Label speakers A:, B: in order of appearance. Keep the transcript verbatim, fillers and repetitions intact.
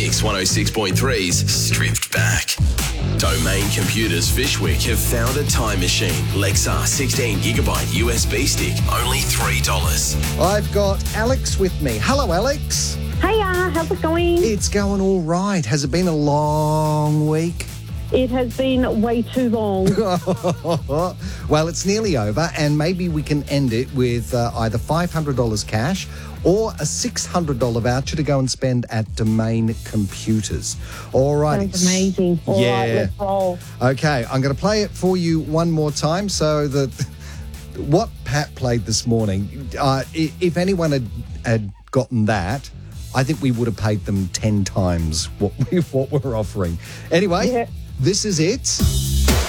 A: Mix one oh six point three's Stripped Back. Domain Computers Fishwick have found a time machine. Lexar sixteen gigabyte U S B stick, only three dollars.
B: I've got Alex with me. Hello, Alex.
C: Hiya, how's it going?
B: It's going all right. Has it been a long week?
C: It has been way too long.
B: Well, it's nearly over, and maybe we can end it with uh, either five hundred dollars cash or a six hundred dollars voucher to go and spend at Domain Computers. All right.
C: Sounds amazing. All
B: yeah.
C: right, let's roll.
B: Okay, I'm going to play it for you one more time so that what Pat played this morning, uh, i- if anyone had, had gotten that, I think we would have paid them ten times what, we, what we're offering. Anyway,
C: Yeah.
B: this is it.